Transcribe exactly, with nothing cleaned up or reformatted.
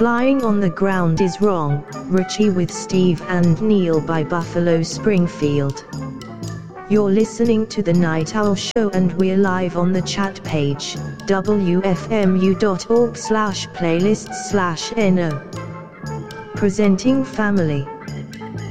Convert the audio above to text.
Flying on the Ground is Wrong, Richie with Steve and Neil by Buffalo Springfield. You're listening to The Night Owl Show and we're live on the chat page, w f m u dot org slash playlists slash n o. Presenting Family.